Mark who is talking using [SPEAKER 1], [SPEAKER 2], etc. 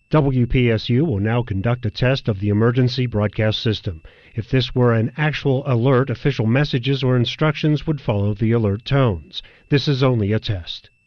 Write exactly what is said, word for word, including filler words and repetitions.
[SPEAKER 1] W P S U will now conduct a test of the emergency broadcast system. If this were an actual alert, official messages or instructions would follow the alert tones. This is only a test.